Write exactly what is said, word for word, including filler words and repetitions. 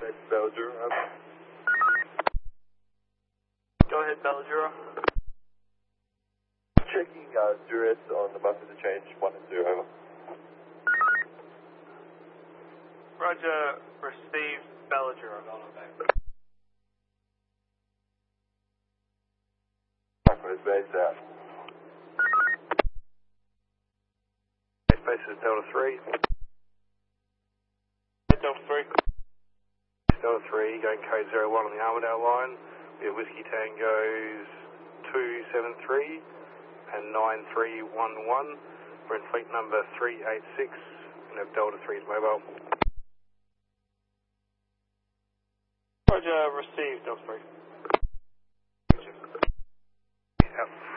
Belladura. Go ahead, Belladura. Checking uh, duress on the bus interchange one and two, over. Roger, received Belladura, on the back. Is based out. Base is Delta three. Delta three. Delta three, going code zero one on the Armadale line. We have Whiskey Tangos two seven three and nine three one one. We're in fleet number three eight six and have Delta three's mobile. Roger, received Delta three. Out